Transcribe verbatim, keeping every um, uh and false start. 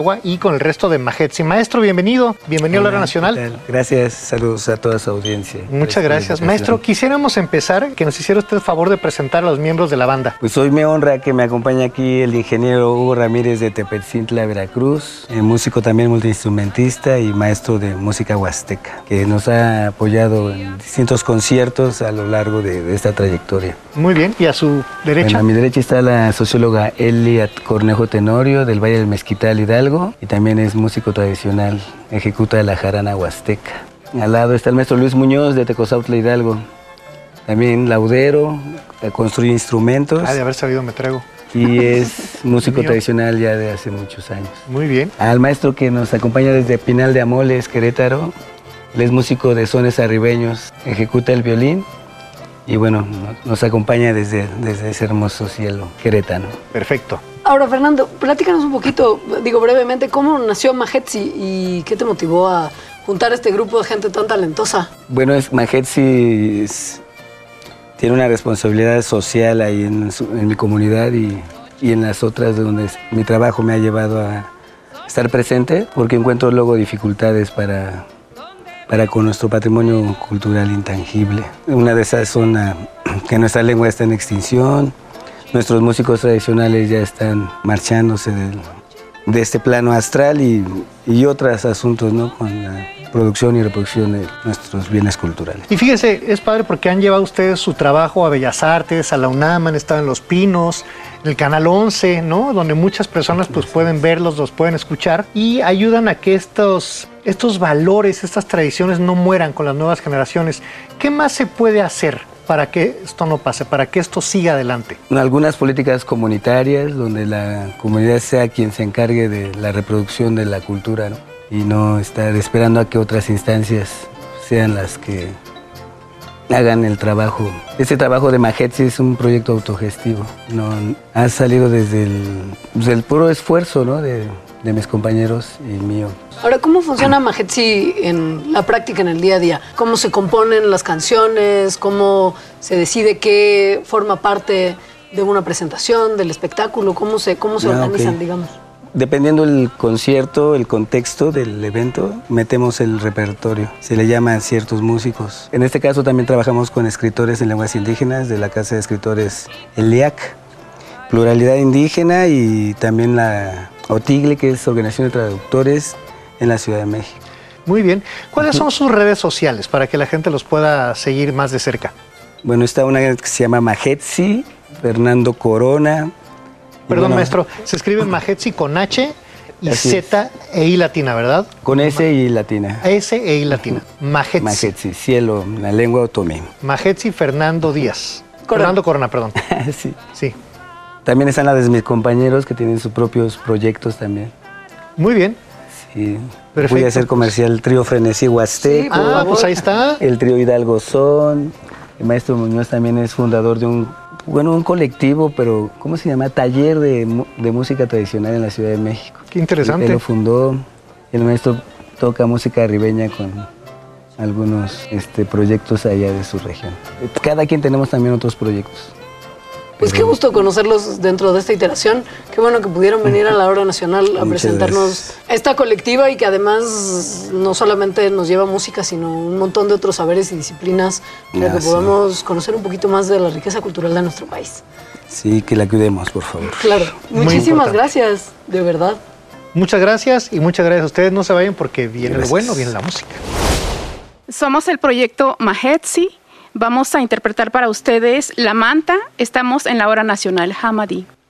y con el resto de Mahetsi. Maestro, bienvenido, bienvenido Hola, a la Hora Nacional. Gracias, saludos a toda su audiencia. Muchas gracias. Maestro, quisiéramos empezar, que nos hiciera usted el favor de presentar a los miembros de la banda. Pues hoy me honra que me acompañe aquí el ingeniero Hugo Ramírez de Tepetzintla, Veracruz, músico también multiinstrumentista y maestro de música huasteca, que nos ha apoyado en distintos conciertos a lo largo de, de esta trayectoria. Muy bien, ¿y a su derecha? Bueno, a mi derecha está la socióloga Eliat Cornejo Tenorio del Valle del Mezquital, Hidalgo, y también es músico tradicional, ejecuta la jarana huasteca. Al lado está el maestro Luis Muñoz de Tecozautla, Hidalgo, también laudero, construye instrumentos. Ah, de haber sabido me traigo. Y es músico tradicional ya de hace muchos años. Muy bien. Al maestro que nos acompaña desde Pinal de Amoles, Querétaro, él es músico de sones arribeños, ejecuta el violín y bueno, nos acompaña desde, desde ese hermoso cielo queretano. Perfecto. Ahora, Fernando, platícanos un poquito, digo brevemente, ¿cómo nació Mahetsi y qué te motivó a juntar este grupo de gente tan talentosa? Bueno, es, Mahetsi es, tiene una responsabilidad social ahí en, su, en mi comunidad y, y en las otras donde mi trabajo me ha llevado a estar presente, porque encuentro luego dificultades para, para con nuestro patrimonio cultural intangible. Una de esas son a, que nuestra lengua está en extinción. Nuestros músicos tradicionales ya están marchándose de, de este plano astral y, y otros asuntos, ¿no? Con la producción y reproducción de nuestros bienes culturales. Y fíjese, es padre porque han llevado ustedes su trabajo a Bellas Artes, a la UNAM, han estado en Los Pinos, en el Canal once, ¿no? Donde muchas personas pues pueden verlos, los pueden escuchar y ayudan a que estos, estos valores, estas tradiciones no mueran con las nuevas generaciones. ¿Qué más se puede hacer para que esto no pase, para que esto siga adelante? Algunas políticas comunitarias donde la comunidad sea quien se encargue de la reproducción de la cultura, ¿no? Y no estar esperando a que otras instancias sean las que hagan el trabajo. Este trabajo de Mahetsi es un proyecto autogestivo, ¿no? Ha salido desde el, desde el puro esfuerzo, ¿no? de, de mis compañeros y mío. Ahora, ¿cómo funciona Mahetsi en la práctica, en el día a día? ¿Cómo se componen las canciones? ¿Cómo se decide qué forma parte de una presentación, del espectáculo? ¿Cómo se, cómo se ah, organizan, okay. digamos? Dependiendo del concierto, el contexto del evento, metemos el repertorio. Se le llama a ciertos músicos. En este caso también trabajamos con escritores en lenguas indígenas de la Casa de Escritores El I A C, Pluralidad Indígena, y también la OTIGLE, que es Organización de Traductores en la Ciudad de México. Muy bien. ¿Cuáles son sus redes sociales para que la gente los pueda seguir más de cerca? Bueno, está una que se llama Mahetsi, Fernando Corona. Perdón, bueno, maestro, se escribe Mahetsi con H y Z e I latina, ¿verdad? Con S y latina. S e I latina. Mahetsi. Mahetsi, cielo, la lengua otomí. Mahetsi Fernando Díaz. Corona. Fernando Corona, perdón. Sí. Sí. También están las de mis compañeros que tienen sus propios proyectos también. Muy bien. Sí. Perfecto. Voy a hacer comercial el trío Frenesí Huasteco. Sí, ah, pues ahí está. El trío Hidalgo Son. El maestro Muñoz también es fundador de un, bueno, un colectivo, pero ¿cómo se llama? Taller de, de música tradicional en la Ciudad de México. Qué interesante. Él lo fundó. El maestro toca música ribeña con algunos este, proyectos allá de su región. Cada quien tenemos también otros proyectos. Pues qué gusto conocerlos dentro de esta iteración. Qué bueno que pudieron venir a la Hora Nacional a Muchas presentarnos gracias. esta colectiva y que además no solamente nos lleva música, sino un montón de otros saberes y disciplinas para Ah, que sí. podamos conocer un poquito más de la riqueza cultural de nuestro país. Sí, que la cuidemos, por favor. Claro. Muy Muchísimas importante. gracias, de verdad. Muchas gracias y muchas gracias a ustedes. No se vayan porque viene Gracias. lo bueno, viene la música. Somos el proyecto Mahetsi. Vamos a interpretar para ustedes La Manta. Estamos en la Hora Nacional Hamadí.